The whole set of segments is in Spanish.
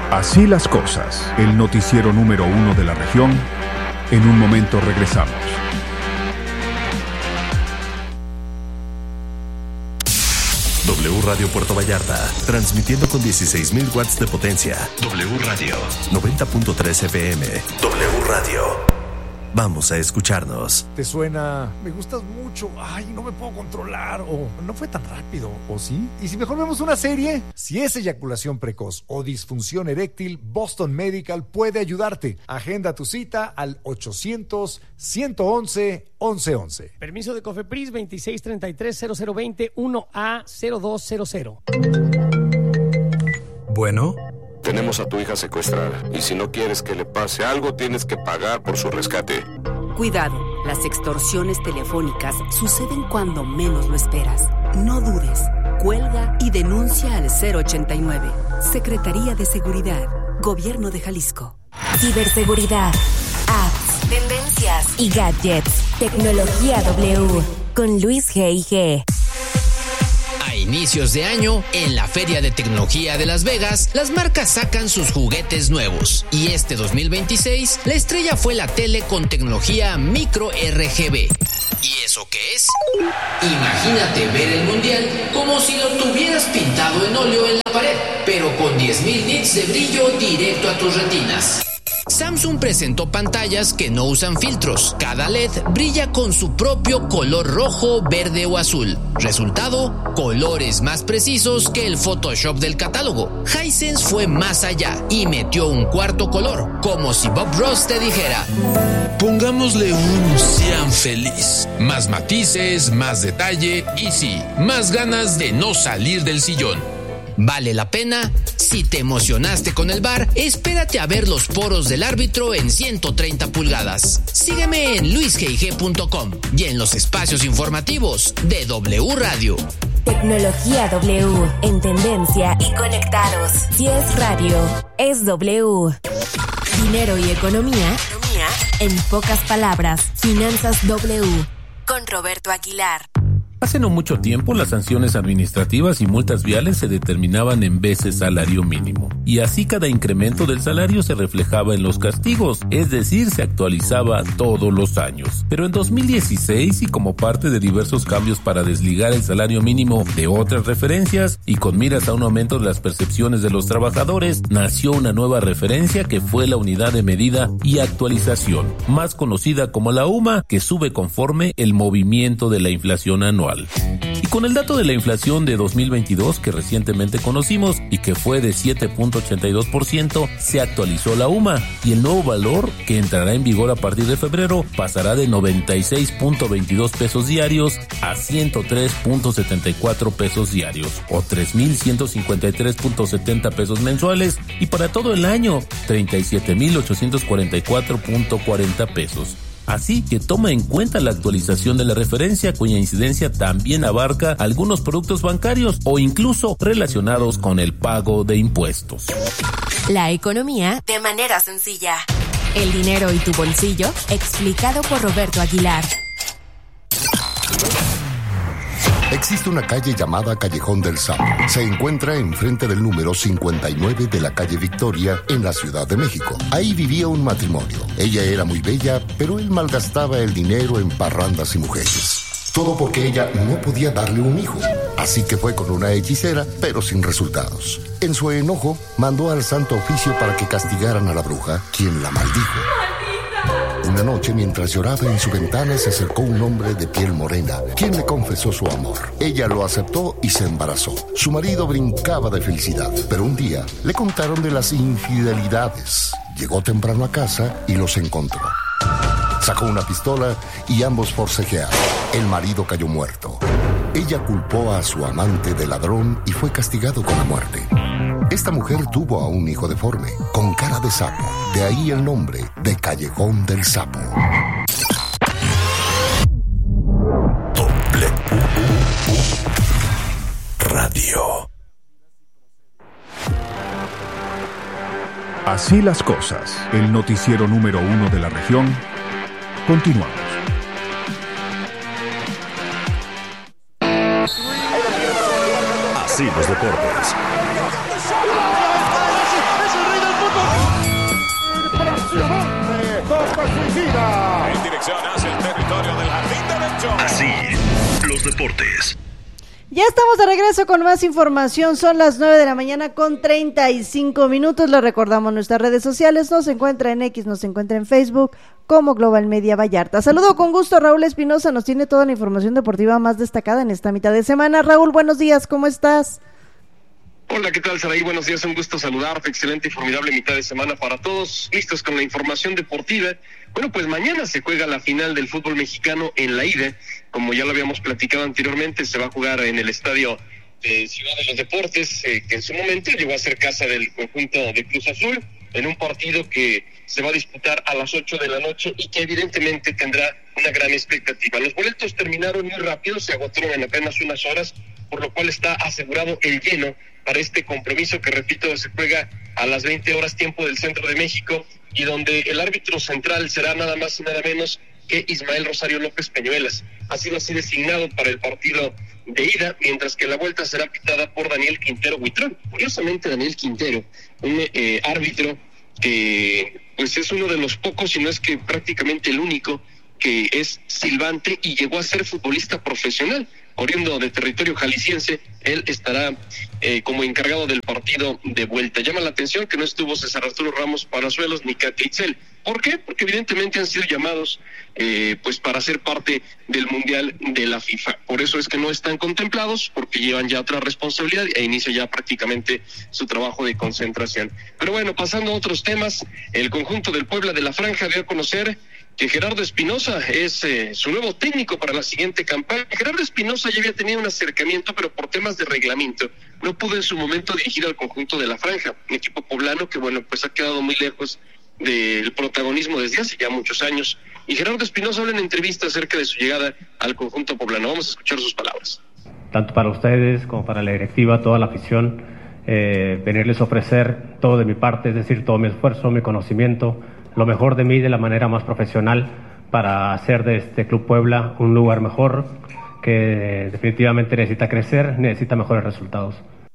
Así las cosas, el noticiero número 1 de la región. En un momento regresamos. W Radio Puerto Vallarta, transmitiendo con 16,000 watts de potencia. W Radio, 90.3 FM. W Radio. Vamos a escucharnos. ¿Te suena? Me gustas mucho. Ay, no me puedo controlar. O no fue tan rápido. ¿O sí? ¿Y si mejor vemos una serie? Si es eyaculación precoz o disfunción eréctil, Boston Medical puede ayudarte. Agenda tu cita al 800-111-1111. Permiso de COFEPRIS 2633-0020 1A0200. Bueno. Tenemos a tu hija secuestrada y si no quieres que le pase algo, tienes que pagar por su rescate. Cuidado, las extorsiones telefónicas suceden cuando menos lo esperas. No dudes, cuelga y denuncia al 089. Secretaría de Seguridad, Gobierno de Jalisco. Ciberseguridad, apps, tendencias y gadgets. Tecnología W con Luis G&G. A inicios de año, en la Feria de Tecnología de Las Vegas, las marcas sacan sus juguetes nuevos. Y este 2026, la estrella fue la tele con tecnología micro RGB. ¿Y eso qué es? Imagínate ver el mundial como si lo tuvieras pintado en óleo en la pared, pero con 10,000 nits de brillo directo a tus retinas. Samsung presentó pantallas que no usan filtros. Cada LED brilla con su propio color rojo, verde o azul. Resultado, colores más precisos que el Photoshop del catálogo. Hisense fue más allá y metió un cuarto color, como si Bob Ross te dijera: pongámosle un sean feliz. Más matices, más detalle y sí, más ganas de no salir del sillón. ¿Vale la pena? Si te emocionaste con el VAR, espérate a ver los poros del árbitro en 130 pulgadas. Sígueme en luisgig.com y en los espacios informativos de W Radio. Tecnología W, en tendencia y conectados. Si es radio, es W. Dinero y economía, en pocas palabras, Finanzas W, con Roberto Aguilar. Hace no mucho tiempo, las sanciones administrativas y multas viales se determinaban en veces salario mínimo, y así cada incremento del salario se reflejaba en los castigos, es decir, se actualizaba todos los años. Pero en 2016, y como parte de diversos cambios para desligar el salario mínimo de otras referencias, y con miras a un aumento de las percepciones de los trabajadores, nació una nueva referencia que fue la unidad de medida y actualización, más conocida como la UMA, que sube conforme el movimiento de la inflación anual. Y con el dato de la inflación de 2022 que recientemente conocimos y que fue de 7.82%, se actualizó la UMA y el nuevo valor, que entrará en vigor a partir de febrero, pasará de 96.22 pesos diarios a 103.74 pesos diarios o 3.153.70 pesos mensuales, y para todo el año 37.844.40 pesos. Así que toma en cuenta la actualización de la referencia, cuya incidencia también abarca algunos productos bancarios o incluso relacionados con el pago de impuestos. La economía de manera sencilla. El dinero y tu bolsillo, explicado por Roberto Aguilar. Existe una calle llamada Callejón del Sapo. Se encuentra enfrente del número 59 de la calle Victoria, en la Ciudad de México. Ahí vivía un matrimonio. Ella era muy bella, pero él malgastaba el dinero en parrandas y mujeres. Todo porque ella no podía darle un hijo. Así que fue con una hechicera, pero sin resultados. En su enojo, mandó al Santo Oficio para que castigaran a la bruja, quien la maldijo. Una noche, mientras lloraba en su ventana, se acercó un hombre de piel morena, quien le confesó su amor. Ella lo aceptó y se embarazó. Su marido brincaba de felicidad, pero un día le contaron de las infidelidades. Llegó temprano a casa y los encontró. Sacó una pistola y ambos forcejearon. El marido cayó muerto. Ella culpó a su amante de ladrón y fue castigado con la muerte. Esta mujer tuvo a un hijo deforme, con cara de sapo. De ahí el nombre de Callejón del Sapo. Radio. Así las cosas, el noticiero número 1 de la región. Continuamos. Así los deportes. Atención hacia el territorio del jardín derecho. Así, los deportes. Ya estamos de regreso con más información. Son las 9 de la mañana con 35 minutos. Les recordamos nuestras redes sociales. Nos encuentra en X, nos encuentra en Facebook como Global Media Vallarta. Saludo con gusto. Raúl Espinosa nos tiene toda la información deportiva más destacada en esta mitad de semana. Raúl, buenos días. ¿Cómo estás? Hola, ¿qué tal, Saraí? Buenos días, un gusto saludarte. Excelente y formidable mitad de semana para todos. Listos con la información deportiva. Bueno, pues mañana se juega la final del fútbol mexicano en la ida. Como ya lo habíamos platicado anteriormente, se va a jugar en el estadio de Ciudad de los Deportes, que en su momento llegó a ser casa del conjunto de Cruz Azul, en un partido que se va a disputar a las 8 de la noche y que evidentemente tendrá una gran expectativa. Los boletos terminaron muy rápido, se agotaron en apenas unas horas, por lo cual está asegurado el lleno para este compromiso que, repito, se juega a las 20 horas tiempo del centro de México y donde el árbitro central será nada más y nada menos que Ismael Rosario López Peñuelas. Ha sido así designado para el partido de ida, mientras que la vuelta será pitada por Daniel Quintero Huitrón. Curiosamente, Daniel Quintero, un árbitro que pues es uno de los pocos, si no es que prácticamente el único, que es silbante y llegó a ser futbolista profesional. Oriundo de territorio jalisciense, él estará como encargado del partido de vuelta. Llama la atención que no estuvo César Arturo Ramos Palazuelos ni Katia Itzel. ¿Por qué? Porque evidentemente han sido llamados pues para ser parte del Mundial de la FIFA. Por eso es que no están contemplados, porque llevan ya otra responsabilidad e inicia ya prácticamente su trabajo de concentración. Pero bueno, pasando a otros temas, el conjunto del Puebla de la Franja dio a conocer que Gerardo Espinosa es su nuevo técnico para la siguiente campaña. Gerardo Espinosa ya había tenido un acercamiento, pero por temas de reglamento no pudo en su momento dirigir al conjunto de la Franja, un equipo poblano que, bueno, pues ha quedado muy lejos del protagonismo desde hace ya muchos años. Y Gerardo Espinosa habla en entrevista acerca de su llegada al conjunto poblano. Vamos a escuchar sus palabras. Tanto para ustedes como para la directiva, toda la afición, venirles a ofrecer todo de mi parte, es decir, todo mi esfuerzo, mi conocimiento, lo mejor de mí de la manera más profesional para hacer de este Club Puebla un lugar mejor que definitivamente necesita crecer, necesita mejores resultados.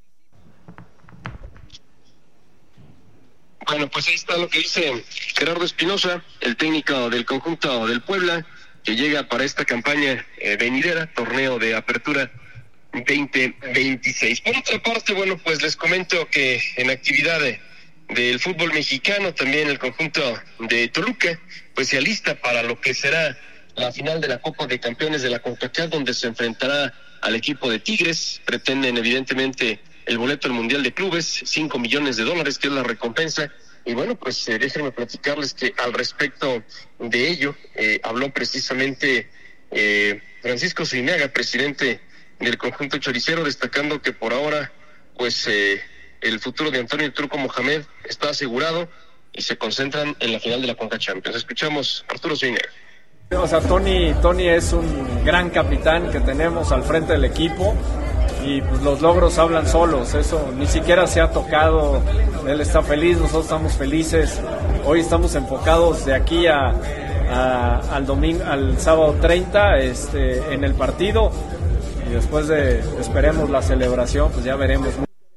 Bueno, pues ahí está lo que dice Gerardo Espinosa, el técnico del conjunto del Puebla, que llega para esta campaña venidera, torneo de apertura 2026. Por otra parte, bueno, pues les comento que en actividad del fútbol mexicano, también el conjunto de Toluca, pues se alista para lo que será la final de la Copa de Campeones de la CONCACAF, donde se enfrentará al equipo de Tigres. Pretenden evidentemente el boleto al Mundial de Clubes, $5 millones, que es la recompensa. Y bueno, pues déjenme platicarles que al respecto de ello habló precisamente Francisco Zuniaga, presidente del conjunto choricero, destacando que por ahora pues el futuro de Antonio El Turco Mohamed está asegurado y se concentran en la final de la CONCACAF Champions. Escuchamos a Arturo Zuniaga. O sea, Tony es un gran capitán que tenemos al frente del equipo y pues los logros hablan solos, eso ni siquiera se ha tocado. Él está feliz, nosotros estamos felices. Hoy estamos enfocados de aquí al domingo, al sábado 30 en el partido, y después esperemos la celebración, pues ya veremos.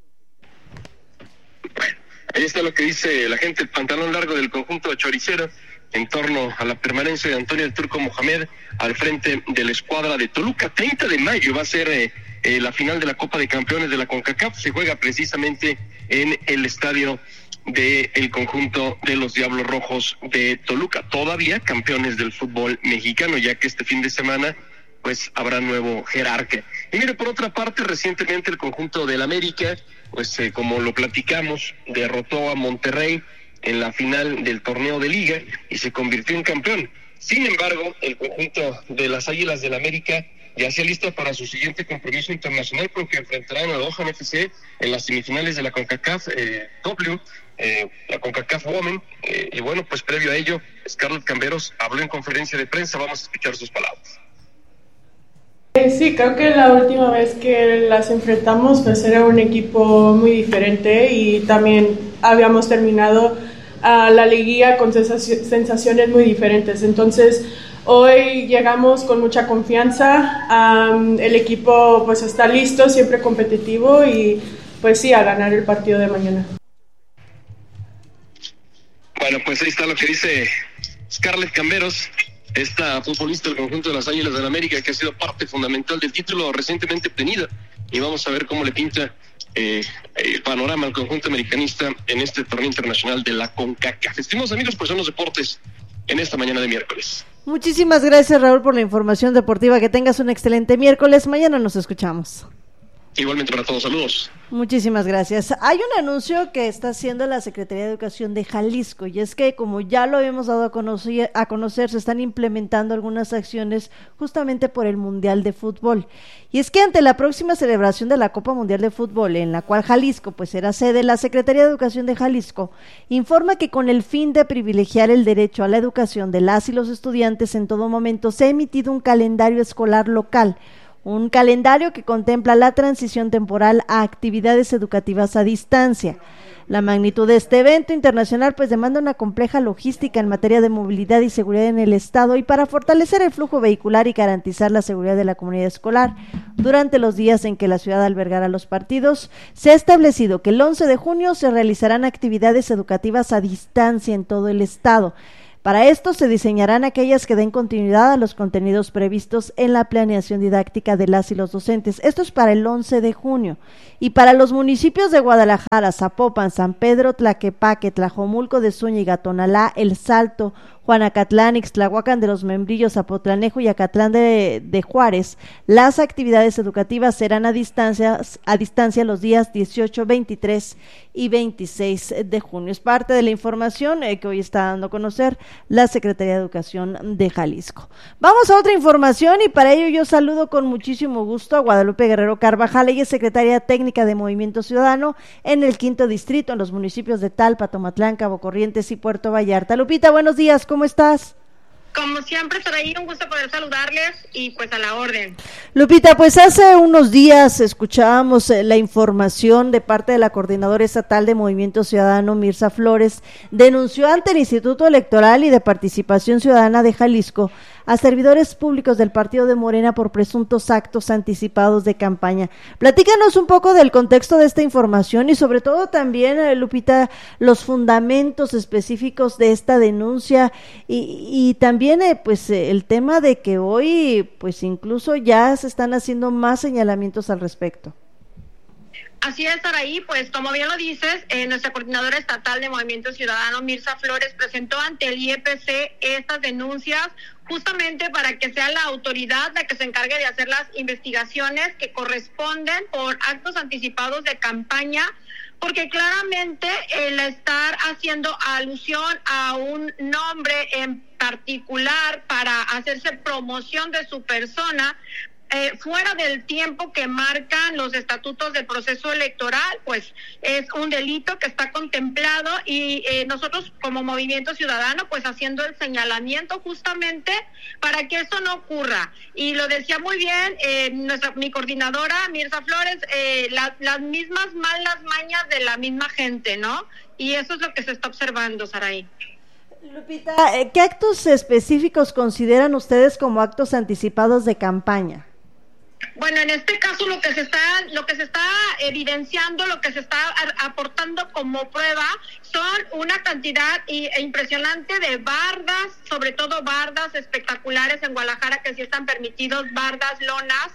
Ahí está lo que dice la gente, el pantalón largo del conjunto choricero en torno a la permanencia de Antonio El Turco Mohamed al frente de la escuadra de Toluca. 30 de mayo va a ser la final de la Copa de Campeones de la CONCACAF. Se juega precisamente en el estadio del conjunto de los Diablos Rojos de Toluca. Todavía campeones del fútbol mexicano, ya que este fin de semana pues habrá nuevo jerarca. Y mire, por otra parte, recientemente el conjunto del América, pues como lo platicamos, derrotó a Monterrey en la final del torneo de Liga y se convirtió en campeón. Sin embargo, el conjunto de las Águilas del América ya se alista para su siguiente compromiso internacional, porque enfrentarán a Doha FC en las semifinales de la CONCACAF la CONCACAF Women, y bueno, pues previo a ello, Scarlett Camberos habló en conferencia de prensa. Vamos a escuchar sus palabras. Sí, creo que la última vez que las enfrentamos pues era un equipo muy diferente y también habíamos terminado la liguilla con sensaciones muy diferentes. Entonces hoy llegamos con mucha confianza, el equipo pues está listo, siempre competitivo y pues sí, a ganar el partido de mañana. Bueno, pues ahí está lo que dice Scarlett Camberos, esta futbolista del conjunto de las Águilas del América, que ha sido parte fundamental del título recientemente obtenida, y vamos a ver cómo le pinta el panorama al conjunto americanista en este torneo internacional de la CONCACAF. Estimados amigos, pues son los deportes en esta mañana de miércoles. Muchísimas gracias, Raúl, por la información deportiva. Que tengas un excelente miércoles. Mañana nos escuchamos. Igualmente para todos, saludos. Muchísimas gracias. Hay un anuncio que está haciendo la Secretaría de Educación de Jalisco, y es que, como ya lo habíamos dado a conocer, se están implementando algunas acciones justamente por el Mundial de Fútbol. Y es que ante la próxima celebración de la Copa Mundial de Fútbol, en la cual Jalisco pues será sede, la Secretaría de Educación de Jalisco informa que con el fin de privilegiar el derecho a la educación de las y los estudiantes en todo momento, se ha emitido un calendario escolar local. Un calendario que contempla la transición temporal a actividades educativas a distancia. La magnitud de este evento internacional pues demanda una compleja logística en materia de movilidad y seguridad en el estado, y para fortalecer el flujo vehicular y garantizar la seguridad de la comunidad escolar durante los días en que la ciudad albergará los partidos, se ha establecido que el 11 de junio se realizarán actividades educativas a distancia en todo el estado. Para esto se diseñarán aquellas que den continuidad a los contenidos previstos en la planeación didáctica de las y los docentes. Esto es para el 11 de junio. Y para los municipios de Guadalajara, Zapopan, San Pedro, Tlaquepaque, Tlajomulco de Zúñiga, Tonalá, El Salto, Juanacatlán, Ixtlahuacán de los Membrillos, Zapotlanejo y Acatlán de Juárez, las actividades educativas serán a distancia los días 18, 23 y 26 de junio. Es parte de la información que hoy está dando a conocer la Secretaría de Educación de Jalisco. Vamos a otra información, y para ello yo saludo con muchísimo gusto a Guadalupe Guerrero Carvajal. Ella es secretaria técnica de Movimiento Ciudadano en el 5º Distrito, en los municipios de Talpa, Tomatlán, Cabo Corrientes y Puerto Vallarta. Lupita, buenos días, ¿cómo estás? Como siempre, Saraí, un gusto poder saludarles y pues a la orden. Lupita, pues hace unos días escuchábamos la información de parte de la Coordinadora Estatal de Movimiento Ciudadano, Mirza Flores, denunció ante el Instituto Electoral y de Participación Ciudadana de Jalisco a servidores públicos del partido de Morena por presuntos actos anticipados de campaña. Platícanos un poco del contexto de esta información y sobre todo también, Lupita, los fundamentos específicos de esta denuncia y también pues el tema de que hoy pues incluso ya se están haciendo más señalamientos al respecto. Así es, Saraí, pues como bien lo dices, nuestra coordinadora estatal de Movimiento Ciudadano, Mirza Flores, presentó ante el IEPC estas denuncias justamente para que sea la autoridad la que se encargue de hacer las investigaciones que corresponden por actos anticipados de campaña, porque claramente el estar haciendo alusión a un nombre en particular para hacerse promoción de su persona, fuera del tiempo que marcan los estatutos del proceso electoral, pues es un delito que está contemplado y nosotros como Movimiento Ciudadano pues haciendo el señalamiento justamente para que eso no ocurra. Y lo decía muy bien mi coordinadora Mirza Flores, las mismas malas mañas de la misma gente, ¿no? Y eso es lo que se está observando, Saraí. Lupita, ¿qué actos específicos consideran ustedes como actos anticipados de campaña? Bueno, en este caso lo que se está evidenciando, lo que se está aportando como prueba son una cantidad impresionante de bardas, sobre todo bardas espectaculares en Guadalajara que sí están permitidos, bardas, lonas,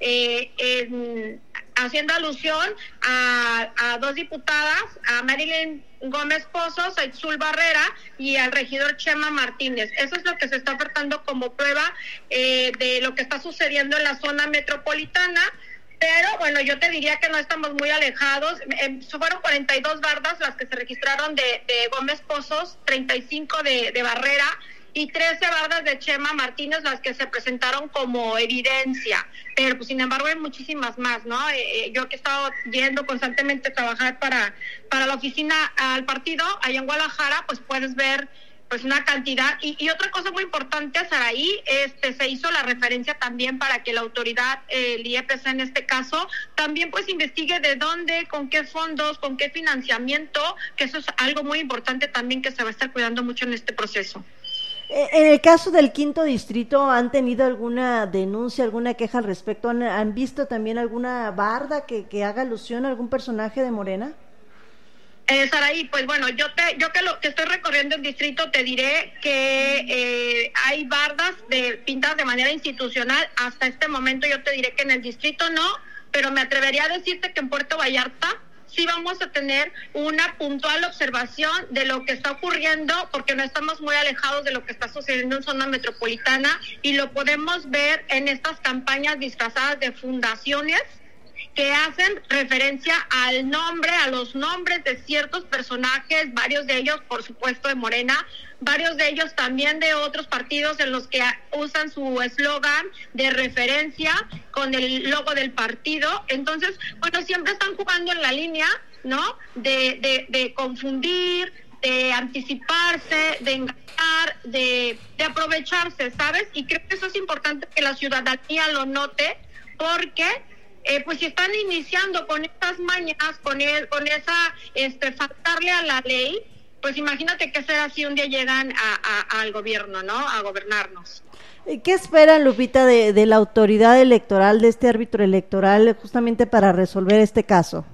haciendo alusión a dos diputadas, a Marilyn Gómez Pozos, a Itzul Barrera y al regidor Chema Martínez. Eso es lo que se está ofertando como prueba de lo que está sucediendo en la zona metropolitana. Pero bueno, yo te diría que no estamos muy alejados. Fueron 42 bardas las que se registraron de Gómez Pozos, 35 de Barrera y 13 bardas de Chema Martínez las que se presentaron como evidencia. Pero pues sin embargo hay muchísimas más, ¿no? Yo que he estado yendo constantemente a trabajar para la oficina al partido allá en Guadalajara, pues puedes ver pues una cantidad. Y otra cosa muy importante, Saraí, se hizo la referencia también para que la autoridad, el IEPC en este caso, también pues investigue de dónde, con qué fondos, con qué financiamiento, que eso es algo muy importante también que se va a estar cuidando mucho en este proceso. En el caso del 5º Distrito, ¿han tenido alguna denuncia, alguna queja al respecto? ¿Han visto también alguna barda que haga alusión a algún personaje de Morena? Saraí, pues bueno, yo que estoy recorriendo el distrito te diré que hay bardas pintadas de manera institucional. Hasta este momento yo te diré que en el distrito no, pero me atrevería a decirte que en Puerto Vallarta sí vamos a tener una puntual observación de lo que está ocurriendo, porque no estamos muy alejados de lo que está sucediendo en zona metropolitana, y lo podemos ver en estas campañas disfrazadas de fundaciones que hacen referencia a los nombres de ciertos personajes, varios de ellos, por supuesto, de Morena, varios de ellos también de otros partidos en los que usan su eslogan de referencia con el logo del partido. Entonces, bueno, siempre están jugando en la línea, ¿no?, de confundir, de anticiparse, de engañar, de aprovecharse, ¿sabes? Y creo que eso es importante que la ciudadanía lo note, porque pues si están iniciando con estas mañas, con esa faltarle a la ley, pues imagínate qué será si un día llegan al gobierno, ¿no?, a gobernarnos. ¿Qué esperan, Lupita, de la autoridad electoral, de este árbitro electoral, justamente para resolver este caso?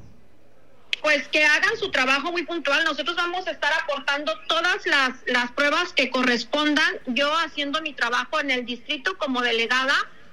Pues que hagan su trabajo muy puntual. Nosotros vamos a estar aportando todas las pruebas que correspondan, yo haciendo mi trabajo en el distrito como delegada.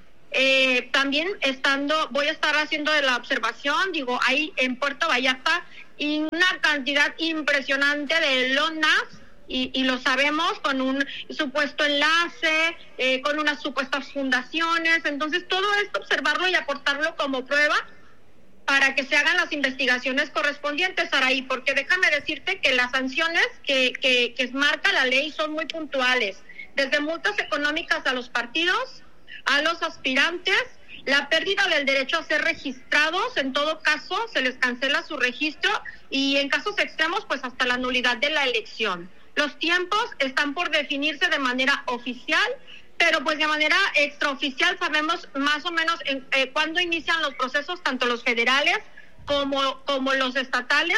También voy a estar haciendo de la observación, ahí en Puerto Vallarta, y una cantidad impresionante de lonas, y lo sabemos, con un supuesto enlace, con unas supuestas fundaciones. Entonces todo esto observarlo y aportarlo como prueba para que se hagan las investigaciones correspondientes, Saraí, porque déjame decirte que las sanciones que marca la ley son muy puntuales, desde multas económicas a los partidos, a los aspirantes, la pérdida del derecho a ser registrados, en todo caso se les cancela su registro, y en casos extremos pues hasta la nulidad de la elección. Los tiempos están por definirse de manera oficial, pero pues de manera extraoficial sabemos más o menos cuándo inician los procesos, tanto los federales como los estatales,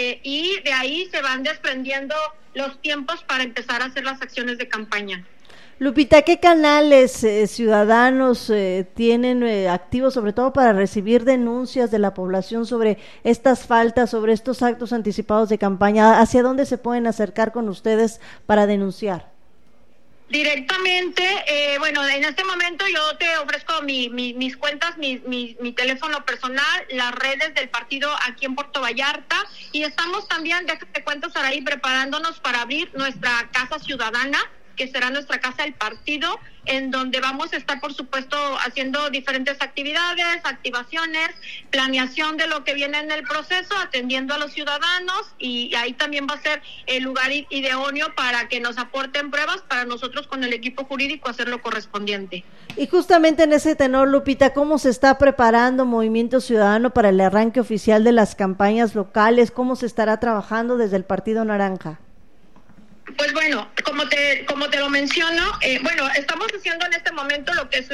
y de ahí se van desprendiendo los tiempos para empezar a hacer las acciones de campaña. Lupita, ¿qué canales ciudadanos tienen activos, sobre todo para recibir denuncias de la población sobre estas faltas, sobre estos actos anticipados de campaña? ¿Hacia dónde se pueden acercar con ustedes para denunciar? Directamente, bueno, en este momento yo te ofrezco mis cuentas, mi teléfono personal, las redes del partido aquí en Puerto Vallarta, y estamos también, déjate cuento, Saraí, preparándonos para abrir nuestra Casa Ciudadana, que será nuestra casa del partido, en donde vamos a estar, por supuesto, haciendo diferentes actividades, activaciones, planeación de lo que viene en el proceso, atendiendo a los ciudadanos, y ahí también va a ser el lugar idóneo para que nos aporten pruebas para nosotros con el equipo jurídico hacer lo correspondiente. Y justamente en ese tenor, Lupita, ¿cómo se está preparando Movimiento Ciudadano para el arranque oficial de las campañas locales? ¿Cómo se estará trabajando desde el Partido Naranja? Pues bueno, como te lo menciono, bueno, estamos haciendo en este momento lo que es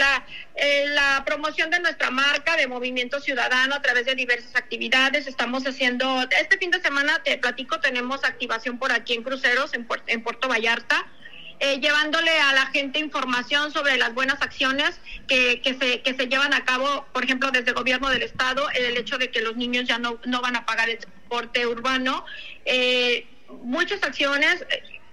la promoción de nuestra marca de Movimiento Ciudadano a través de diversas actividades. Estamos haciendo, este fin de semana, te platico, tenemos activación por aquí en Cruceros, en Puerto Vallarta, llevándole a la gente información sobre las buenas acciones que se llevan a cabo, por ejemplo, desde el gobierno del estado, el hecho de que los niños ya no van a pagar el transporte urbano, muchas acciones.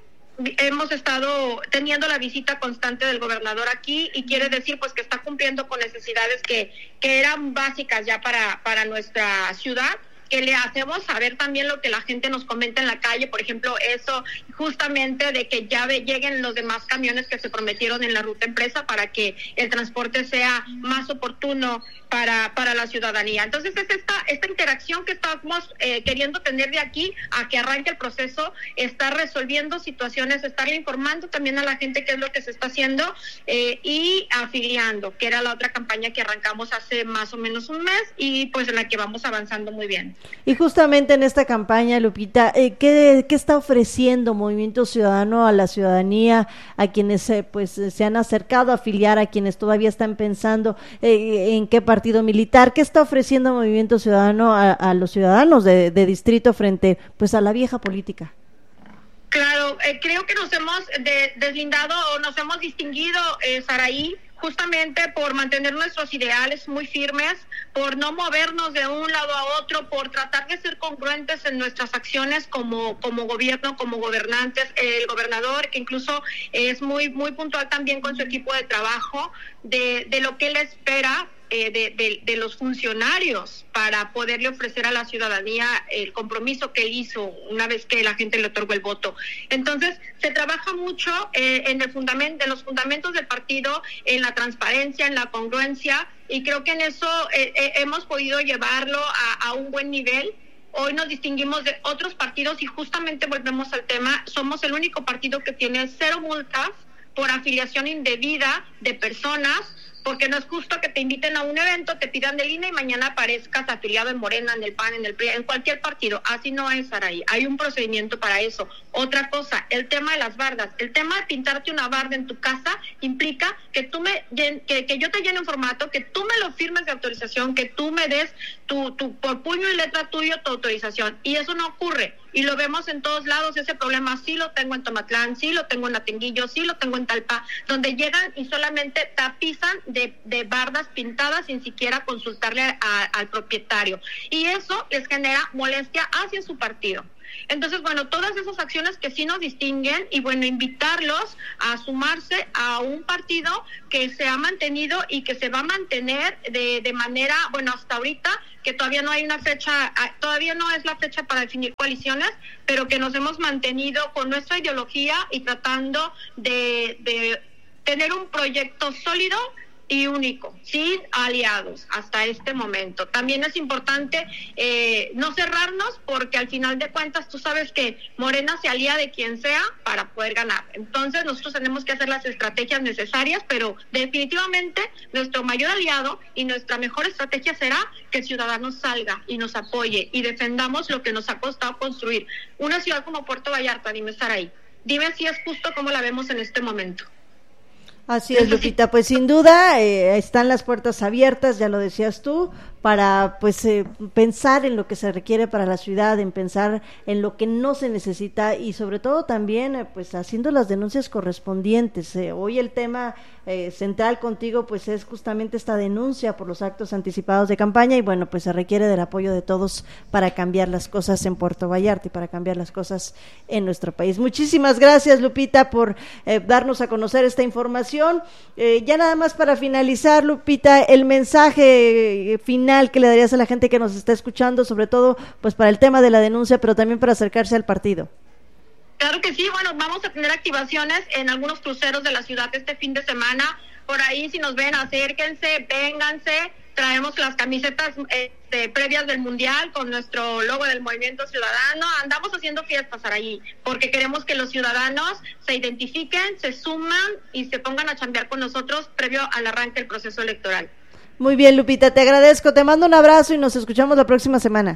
Hemos estado teniendo la visita constante del gobernador aquí, y quiere decir pues que está cumpliendo con necesidades que eran básicas ya para nuestra ciudad, que le hacemos saber también lo que la gente nos comenta en la calle, por ejemplo, eso justamente de que ya lleguen los demás camiones que se prometieron en la ruta empresa para que el transporte sea más oportuno para la ciudadanía. Entonces es esta interacción que estamos queriendo tener de aquí a que arranque el proceso, estar resolviendo situaciones, estarle informando también a la gente qué es lo que se está haciendo, y afiliando, que era la otra campaña que arrancamos hace más o menos un mes, y pues en la que vamos avanzando muy bien. Y justamente en esta campaña, Lupita, ¿qué está ofreciendo Movimiento Ciudadano a la ciudadanía, a quienes se han acercado a afiliar, a quienes todavía están pensando en qué partido militar? ¿Qué está ofreciendo Movimiento Ciudadano a los ciudadanos de distrito frente pues a la vieja política? Claro, creo que nos hemos deslindado o nos hemos distinguido, Saraí, justamente por mantener nuestros ideales muy firmes, por no movernos de un lado a otro, por tratar de ser congruentes en nuestras acciones como gobierno, como gobernantes. El gobernador, que incluso es muy puntual también con su equipo de trabajo, de lo que él espera de los funcionarios para poderle ofrecer a la ciudadanía el compromiso que él hizo una vez que la gente le otorgó el voto. Entonces, se trabaja mucho en los fundamentos del partido, en la transparencia, en la congruencia, y creo que en eso hemos podido llevarlo a un buen nivel. Hoy nos distinguimos de otros partidos y justamente volvemos al tema, somos el único partido que tiene 0 multas por afiliación indebida de personas, porque no es justo que te inviten a un evento, te pidan del INE y mañana aparezcas afiliado en Morena, en el PAN, en el PRI, en cualquier partido. Así no es, Saraí. Hay un procedimiento para eso. Otra cosa, el tema de las bardas. El tema de pintarte una barda en tu casa implica que que yo te llene un formato, que tú me lo firmes de autorización, que tú me des tu por puño y letra tuyo tu autorización. Y eso no ocurre. Y lo vemos en todos lados. Ese problema sí lo tengo en Tomatlán, sí lo tengo en Atenguillo, sí lo tengo en Talpa, donde llegan y solamente tapizan de bardas pintadas sin siquiera consultarle al propietario. Y eso les genera molestia hacia su partido. Entonces, bueno, todas esas acciones que sí nos distinguen y, bueno, invitarlos a sumarse a un partido que se ha mantenido y que se va a mantener de manera, bueno, hasta ahorita, que todavía no hay una fecha, todavía no es la fecha para definir coaliciones, pero que nos hemos mantenido con nuestra ideología y tratando de tener un proyecto sólido y único, sin aliados hasta este momento. También es importante no cerrarnos, porque al final de cuentas tú sabes que Morena se alía de quien sea para poder ganar. Entonces nosotros tenemos que hacer las estrategias necesarias, pero definitivamente nuestro mayor aliado y nuestra mejor estrategia será que el ciudadano salga y nos apoye y defendamos lo que nos ha costado construir. Una ciudad como Puerto Vallarta, dime, Saraí, dime si es justo como la vemos en este momento. Así es, Lupita, pues sin duda están las puertas abiertas, ya lo decías tú, para pues pensar en lo que se requiere para la ciudad, en pensar en lo que no se necesita y sobre todo también pues haciendo las denuncias correspondientes. Hoy el tema central contigo pues es justamente esta denuncia por los actos anticipados de campaña y bueno, pues se requiere del apoyo de todos para cambiar las cosas en Puerto Vallarta y para cambiar las cosas en nuestro país. Muchísimas gracias, Lupita, por darnos a conocer esta información. Ya nada más para finalizar, Lupita, el mensaje final que le darías a la gente que nos está escuchando, sobre todo pues para el tema de la denuncia, pero también para acercarse al partido. Claro que sí, bueno, vamos a tener activaciones en algunos cruceros de la ciudad este fin de semana. Por ahí, si nos ven, acérquense, vénganse. Traemos las camisetas previas del Mundial con nuestro logo del Movimiento Ciudadano. Andamos haciendo fiestas ahí porque queremos que los ciudadanos se identifiquen, se suman y se pongan a chambear con nosotros previo al arranque del proceso electoral. Muy bien, Lupita, te agradezco, te mando un abrazo y nos escuchamos la próxima semana.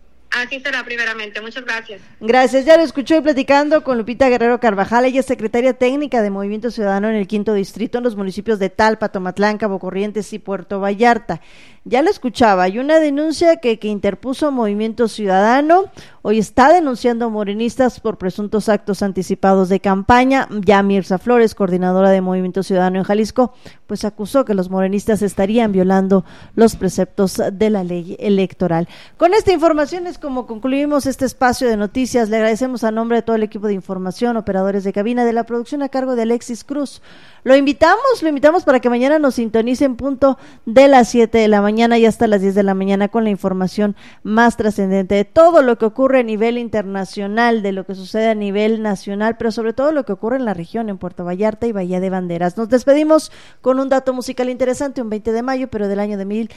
Así será primeramente, muchas gracias. Gracias, ya lo escuché hoy platicando con Lupita Guerrero Carvajal, ella es secretaria técnica de Movimiento Ciudadano en el 5º Distrito, en los municipios de Talpa, Tomatlán, Cabo Corrientes y Puerto Vallarta. Ya lo escuchaba, hay una denuncia que interpuso Movimiento Ciudadano, hoy está denunciando morenistas por presuntos actos anticipados de campaña. Ya Mirza Flores, coordinadora de Movimiento Ciudadano en Jalisco, pues acusó que los morenistas estarían violando los preceptos de la ley electoral. Con esta información es como concluimos este espacio de noticias. Le agradecemos a nombre de todo el equipo de información, operadores de cabina, de la producción a cargo de Alexis Cruz. Lo invitamos para que mañana nos sintonice en punto de las 7 de la mañana y hasta las 10 de la mañana con la información más trascendente de todo lo que ocurre a nivel internacional, de lo que sucede a nivel nacional, pero sobre todo lo que ocurre en la región, en Puerto Vallarta y Bahía de Banderas. Nos despedimos con un dato musical interesante, un 20 de mayo, pero del año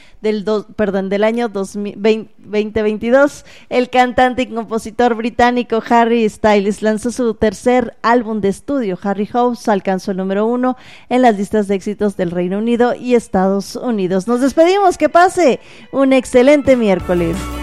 2022. El cantante y compositor británico Harry Styles lanzó su tercer álbum de estudio. Harry House alcanzó el número 1 en las listas de éxitos del Reino Unido y Estados Unidos. Nos despedimos, que pase un excelente miércoles.